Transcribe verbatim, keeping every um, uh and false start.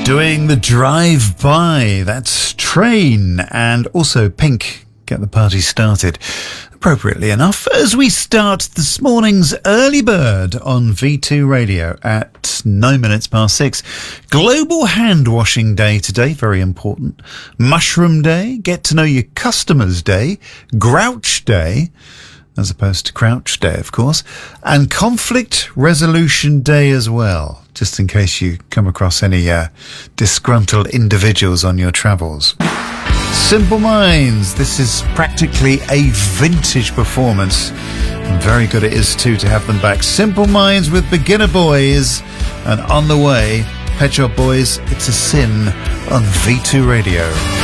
Doing the drive-by, that's Train, and also Pink, Get the Party Started. Appropriately enough, as we start this morning's Early Bird on V two Radio at nine minutes past six. Global Hand Washing Day today, very important. Mushroom Day, Get to Know Your Customers Day, Grouch Day, as opposed to Crouch Day, of course, and Conflict Resolution Day as well, just in case you come across any uh, disgruntled individuals on your travels. Simple Minds, this is practically a vintage performance, and very good it is too to have them back. Simple Minds with Beginner Boys, and on the way, Pet Shop Boys, It's a Sin on V two Radio.